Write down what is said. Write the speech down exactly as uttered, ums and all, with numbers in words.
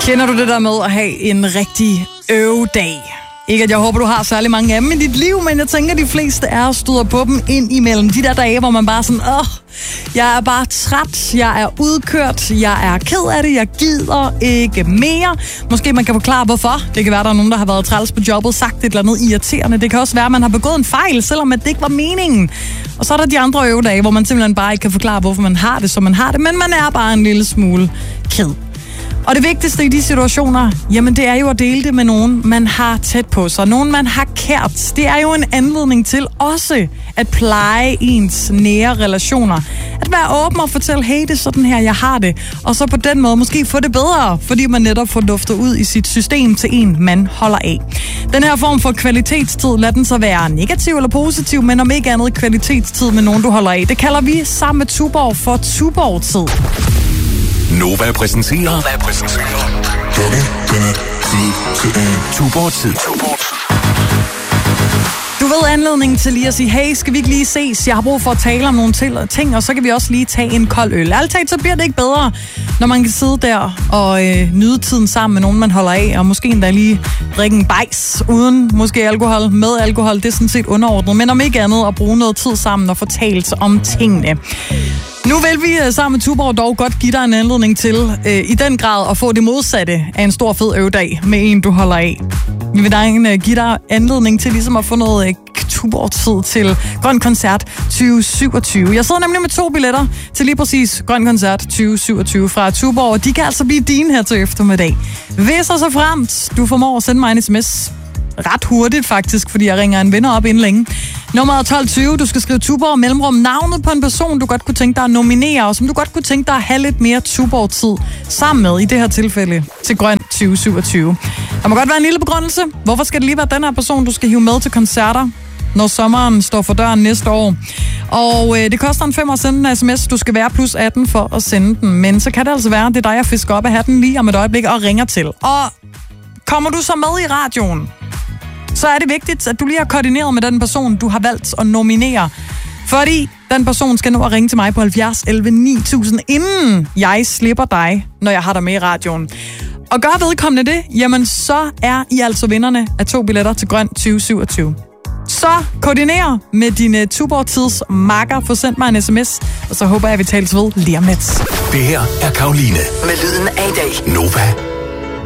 Kender du det der med at have en rigtig øvedag? Ikke at jeg håber, du har særlig mange af dem i dit liv, men jeg tænker, at de fleste af os støder på dem ind imellem. De der dage, hvor man bare sådan, åh, jeg er bare træt, jeg er udkørt, jeg er ked af det, jeg gider ikke mere. Måske man kan forklare, hvorfor. Det kan være, der er nogen, der har været træls på jobbet, sagt et eller andet irriterende. Det kan også være, at man har begået en fejl, selvom det ikke var meningen. Og så er der de andre øvedage, hvor man simpelthen bare ikke kan forklare, hvorfor man har det, som man har det, men man er bare en lille smule ked. Og det vigtigste i de situationer, jamen det er jo at dele det med nogen, man har tæt på sig. Nogen, man har kært. Det er jo en anledning til også at pleje ens nære relationer. At være åben og fortælle, hey, det er sådan her, jeg har det. Og så på den måde måske få det bedre, fordi man netop får luftet ud i sit system til en, man holder af. Den her form for kvalitetstid, lad den så være negativ eller positiv, men om ikke andet kvalitetstid med nogen, du holder af. Det kalder vi sammen med Tuborg for Tuborg-tid. Nova præsenterer. Nova præsenterer. Tuborg-tid. Du ved anledningen til lige at sige, hey, skal vi ikke lige ses? Jeg har brug for at tale om nogle ting, og så kan vi også lige tage en kold øl. Altid så bliver det ikke bedre, når man kan sidde der og øh, nyde tiden sammen med nogen, man holder af, og måske endda lige drikke en bajs uden måske alkohol, med alkohol. Det er sådan set underordnet, men om ikke andet at bruge noget tid sammen og få talt om tingene. Nu vil vi sammen med Tuborg dog godt give dig en anledning til øh, i den grad at få det modsatte af en stor fed øvedag med en, du holder af. Vi vil gerne øh, give dig anledning til ligesom at få noget øh, Tuborg-tid til Grøn Koncert tyve syvogtyve. Jeg sidder nemlig med to billetter til lige præcis Grøn Koncert tyve syvogtyve fra Tuborg, og de kan altså blive dine her til eftermiddag. Hvis så så fremt, du formår at sende mig en sms ret hurtigt faktisk, fordi jeg ringer en venner op inden længe. Nummeret tolv tyve, du skal skrive Tuborg mellemrum, navnet på en person, du godt kunne tænke dig at nominere, og som du godt kunne tænke dig at have lidt mere Tuborg-tid sammen med, i det her tilfælde, til Grøn tyve syvogtyve. Der må godt være en lille begrundelse. Hvorfor skal det lige være den her person, du skal hive med til koncerter, når sommeren står for døren næste år? Og øh, det koster en fem at sende en sms. Du skal være plus atten for at sende den. Men så kan det altså være, det er dig, jeg fisker op af hatten lige om et øjeblik og ringer til. Og kommer du så med i radioen, så er det vigtigt, at du lige har koordineret med den person, du har valgt at nominere. Fordi den person skal nå at ringe til mig på halvfjerds elleve ni tusind, inden jeg slipper dig, når jeg har dig med i radioen. Og gør vedkommende det, jamen så er I altså vinderne af to billetter til Grøn tyve syvogtyve. Så koordiner med dine Tuborg-tids makker. Få sendt mig en sms, og så håber jeg, at vi tales ved lige om lidt. Det her er Karoline. Med lyden af i dag. Nova.